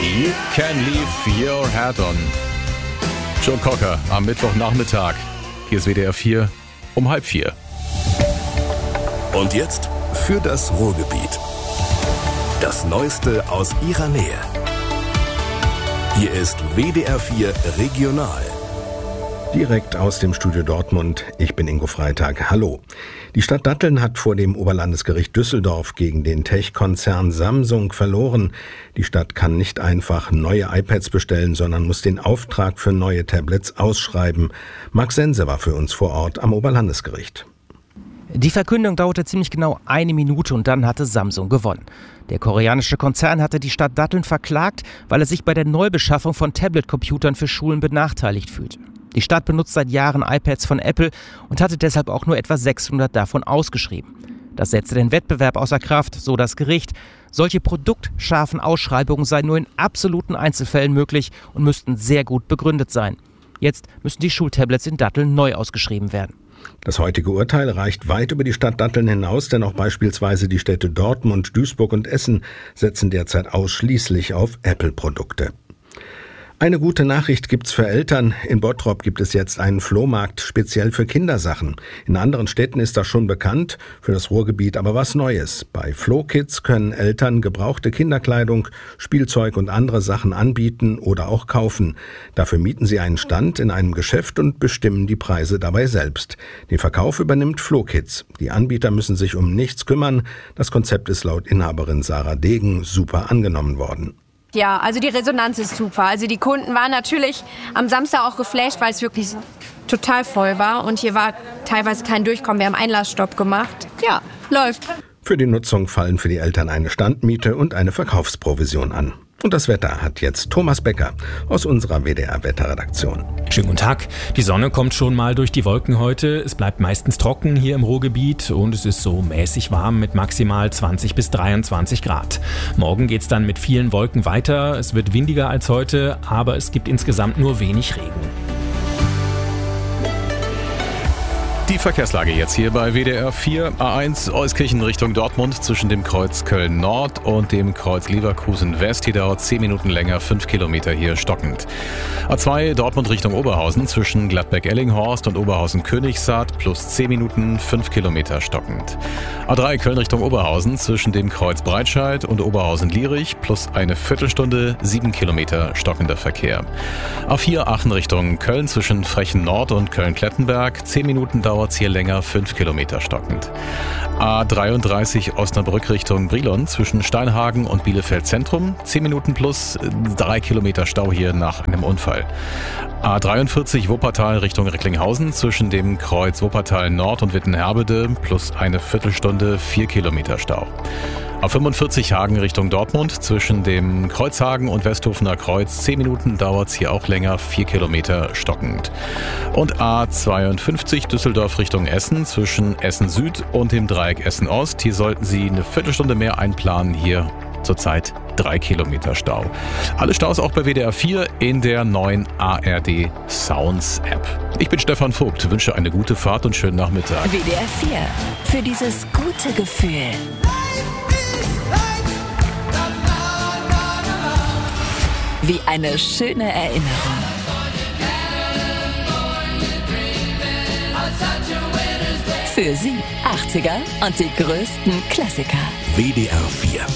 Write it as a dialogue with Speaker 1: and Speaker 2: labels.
Speaker 1: You Can Leave Your Hat On. Joe Cocker am Mittwochnachmittag. Hier ist WDR 4 um 3:30.
Speaker 2: Und jetzt für das Ruhrgebiet. Das Neueste aus ihrer Nähe. Hier ist WDR 4 Regional.
Speaker 3: Direkt aus dem Studio Dortmund. Ich bin Ingo Freitag. Hallo. Die Stadt Datteln hat vor dem Oberlandesgericht Düsseldorf gegen den Tech-Konzern Samsung verloren. Die Stadt kann nicht einfach neue iPads bestellen, sondern muss den Auftrag für neue Tablets ausschreiben. Max Sense war für uns vor Ort am Oberlandesgericht.
Speaker 4: Die Verkündung dauerte ziemlich genau 1 Minute und dann hatte Samsung gewonnen. Der koreanische Konzern hatte die Stadt Datteln verklagt, weil er sich bei der Neubeschaffung von Tablet-Computern für Schulen benachteiligt fühlte. Die Stadt benutzt seit Jahren iPads von Apple und hatte deshalb auch nur etwa 600 davon ausgeschrieben. Das setzte den Wettbewerb außer Kraft, so das Gericht. Solche produktscharfen Ausschreibungen seien nur in absoluten Einzelfällen möglich und müssten sehr gut begründet sein. Jetzt müssen die Schultablets in Datteln neu ausgeschrieben werden.
Speaker 3: Das heutige Urteil reicht weit über die Stadt Datteln hinaus, denn auch beispielsweise die Städte Dortmund, Duisburg und Essen setzen derzeit ausschließlich auf Apple-Produkte. Eine gute Nachricht gibt's für Eltern. In Bottrop gibt es jetzt einen Flohmarkt speziell für Kindersachen. In anderen Städten ist das schon bekannt, für das Ruhrgebiet aber was Neues. Bei Flohkids können Eltern gebrauchte Kinderkleidung, Spielzeug und andere Sachen anbieten oder auch kaufen. Dafür mieten sie einen Stand in einem Geschäft und bestimmen die Preise dabei selbst. Den Verkauf übernimmt Flohkids. Die Anbieter müssen sich um nichts kümmern. Das Konzept ist laut Inhaberin Sarah Degen super angenommen worden.
Speaker 5: Ja, also die Resonanz ist super. Also die Kunden waren natürlich am Samstag auch geflasht, weil es wirklich total voll war. Und hier war teilweise kein Durchkommen. Wir haben Einlassstopp gemacht. Ja, läuft.
Speaker 3: Für die Nutzung fallen für die Eltern eine Standmiete und eine Verkaufsprovision an. Und das Wetter hat jetzt Thomas Becker aus unserer WDR-Wetterredaktion.
Speaker 6: Schönen guten Tag. Die Sonne kommt schon mal durch die Wolken heute. Es bleibt meistens trocken hier im Ruhrgebiet und es ist so mäßig warm mit maximal 20 bis 23 Grad. Morgen geht's dann mit vielen Wolken weiter. Es wird windiger als heute, aber es gibt insgesamt nur wenig Regen.
Speaker 1: Die Verkehrslage jetzt hier bei WDR 4. A1 Euskirchen Richtung Dortmund zwischen dem Kreuz Köln Nord und dem Kreuz Leverkusen West. Hier dauert 10 Minuten länger, 5 Kilometer hier stockend. A2 Dortmund Richtung Oberhausen zwischen Gladbeck-Ellinghorst und Oberhausen-Königshardt plus 10 Minuten, 5 Kilometer stockend. A3 Köln Richtung Oberhausen zwischen dem Kreuz Breitscheid und Oberhausen-Lierich plus eine Viertelstunde, 7 Kilometer stockender Verkehr. A4 Aachen Richtung Köln zwischen Frechen Nord und Köln-Klettenberg, 10 Minuten dauert es hier länger, 5 Kilometer stockend. A33 Osnabrück Richtung Brilon zwischen Steinhagen und Bielefeld Zentrum, 10 Minuten plus 3 Kilometer Stau hier nach einem Unfall. A43 Wuppertal Richtung Recklinghausen zwischen dem Kreuz Wuppertal Nord und Wittenherbede plus eine Viertelstunde, 4 Kilometer Stau. A45 Hagen Richtung Dortmund zwischen dem Kreuzhagen und Westhofener Kreuz, 10 Minuten dauert es hier auch länger, 4 Kilometer stockend. Und A52 Düsseldorf Richtung Essen zwischen Essen Süd und dem Dreieck Essen Ost. Hier sollten Sie eine Viertelstunde mehr einplanen, hier zurzeit 3 Kilometer Stau. Alle Staus auch bei WDR 4 in der neuen ARD Sounds App. Ich bin Stefan Vogt, wünsche eine gute Fahrt und schönen Nachmittag.
Speaker 7: WDR 4 für dieses gute Gefühl. Wie eine schöne Erinnerung. Für Sie 80er und die größten Klassiker.
Speaker 2: WDR 4